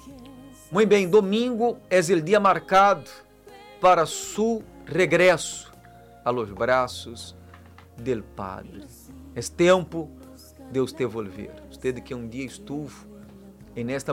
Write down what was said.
Muito bem, domingo é o dia marcado para su regresso a los braços del Padre. É tempo de usted volver. Usted que um dia estuvo nesta